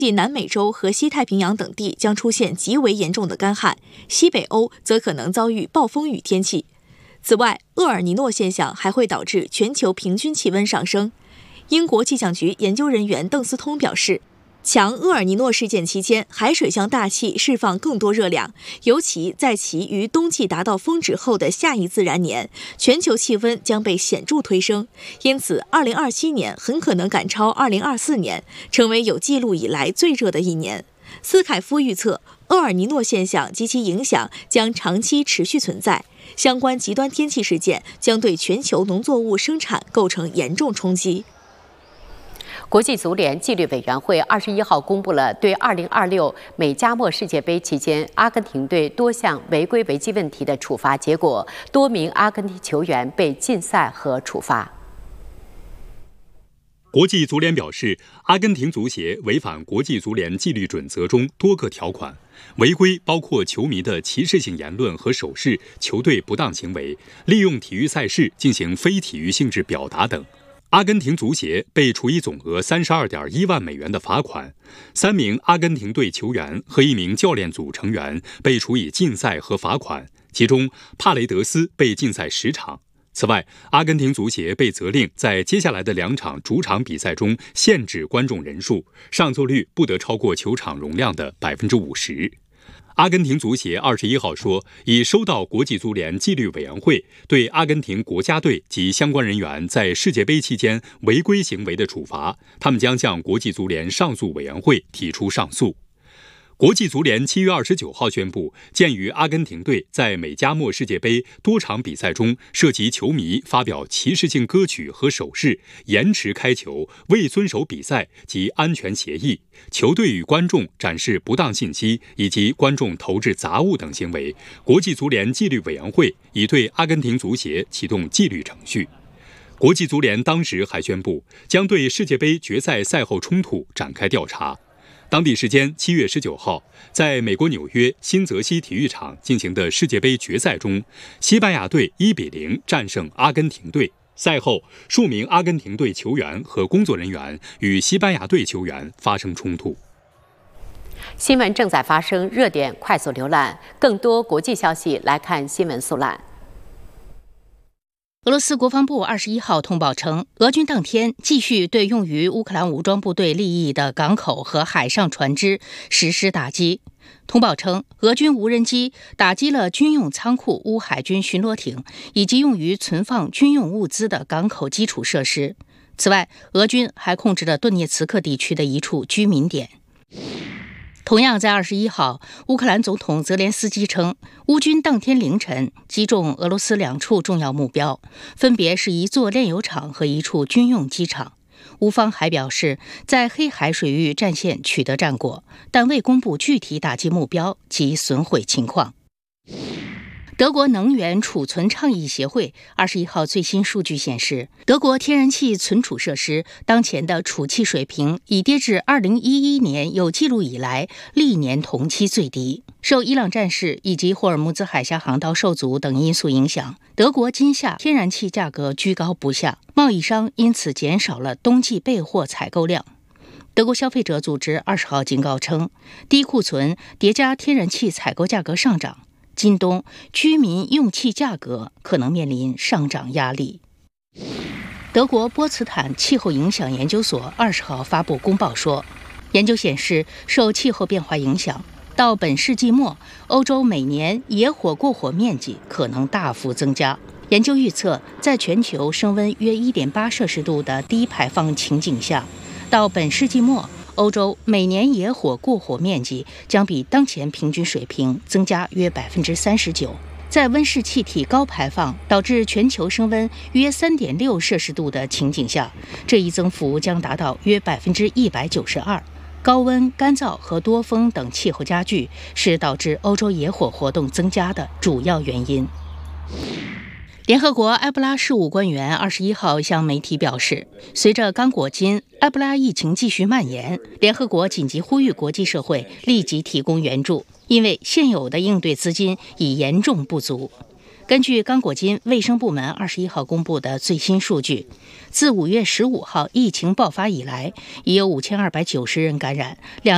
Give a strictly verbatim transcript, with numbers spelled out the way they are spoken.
计南美洲和西太平洋等地将出现极为严重的干旱，西北欧则可能遭遇暴风雨天气。此外，厄尔尼诺现象还会导致全球平均气温上升。英国气象局研究人员邓斯通表示，强厄尔尼诺事件期间，海水向大气释放更多热量，尤其在其于冬季达到峰值后的下一自然年，全球气温将被显著推升。因此，二零二七年很可能赶超二零二四年，成为有记录以来最热的一年。斯凯夫预测，厄尔尼诺现象及其影响将长期持续存在，相关极端天气事件将对全球农作物生产构成严重冲击。 国际足联纪律委员会二十一号公布了对二零二六美加墨世界杯期间阿根廷队多项违规违纪问题的处罚结果，多名阿根廷球员被禁赛和处罚。 国际足联表示，阿根廷足协违反国际足联纪律准则中多个条款，违规包括球迷的歧视性言论和手势、球队不当行为、利用体育赛事进行非体育性质表达等。阿根廷足协被处以总额三十二点一万美元的罚款，三名阿根廷队球员和一名教练组成员被处以禁赛和罚款，其中帕雷德斯被禁赛十场。此外，阿根廷足协被责令在接下来的两场主场比赛中限制观众人数，上座率不得超过球场容量的百分之五十。阿根廷足协二十一号说，已收到国际足联纪律委员会对阿根廷国家队及相关人员在世界杯期间违规行为的处罚，他们将向国际足联上诉委员会提出上诉。国际足联七月二十九号宣布，鉴于阿根廷队在美加墨世界杯多场比赛中涉及球迷发表歧视性歌曲和手势、延迟开球、未遵守比赛及安全协议、球队与观众展示不当信息以及观众投掷杂物等行为，国际足联纪律委员会已对阿根廷足协启动纪律程序。国际足联当时还宣布，将对世界杯决赛赛后冲突展开调查。当地时间七月十九号，在美国纽约新泽西体育场进行的世界杯决赛中，西班牙队一比零战胜阿根廷队。赛后，数名阿根廷队球员和工作人员与西班牙队球员发生冲突。 新闻正在发生，热点快速浏览。更多国际消息来看新闻速览。 俄罗斯国防部二十一号通报称，俄军当天继续对用于乌克兰武装部队利益的港口和海上船只实施打击。通报称，俄军无人机打击了军用仓库、乌海军巡逻艇以及用于存放军用物资的港口基础设施。此外，俄军还控制了顿涅茨克地区的一处居民点。同样在二十一号，乌克兰总统泽连斯基称，乌军当天凌晨击中俄罗斯两处重要目标，分别是一座炼油厂和一处军用机场。乌方还表示，在黑海水域战线取得战果，但未公布具体打击目标及损毁情况。德国能源储存倡议协会二十一号最新数据显示，德国天然气存储设施当前的储气水平已跌至二零一一年有记录以来历年同期最低。受伊朗战事以及霍尔木兹海峡航道受阻等因素影响，德国今夏天然气价格居高不下，贸易商因此减少了冬季备货采购量。德国消费者组织二十号警告称，低库存叠加天然气采购价格上涨，今冬居民用气价格可能面临上涨压力。德国波茨坦气候影响研究所二十号发布公报说，研究显示，受气候变化影响，到本世纪末，欧洲每年野火过火面积可能大幅增加。研究预测，在全球升温约 一点八摄氏度的低排放情景下，到本世纪末，欧洲每年野火过火面积将比当前平均水平增加约 百分之三十九。 在温室气体高排放导致全球升温约 三点六摄氏度的情景下，这一增幅将达到约 百分之一百九十二。高温、干燥和多风等气候加剧是导致欧洲野火活动增加的主要原因。联合国埃博拉事务官员二十一号向媒体表示，随着刚果金埃博拉疫情继续蔓延，联合国紧急呼吁国际社会立即提供援助，因为现有的应对资金已严重不足。根据刚果金卫生部门二十一号公布的最新数据，自五月十五号疫情爆发以来，已有五千二百九十人感染，两